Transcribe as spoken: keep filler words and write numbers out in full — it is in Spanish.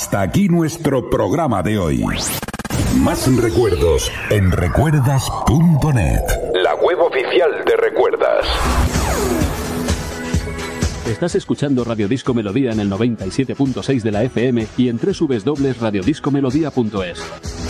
Hasta aquí nuestro programa de hoy. Más recuerdos en recuerdas punto net, la web oficial de Recuerdas. Estás escuchando Radio Disco Melodía en el noventa y siete punto seis de la F M y en doble u doble u doble u punto radio disco melodía punto es.